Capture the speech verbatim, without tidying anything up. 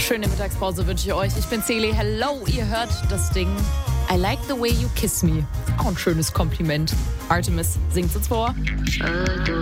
Schöne Mittagspause wünsche ich euch. Ich bin Celi. Hello, ihr hört das Ding I Like the Way You Kiss Me. Auch ein schönes Kompliment. Artemis singt uns vor.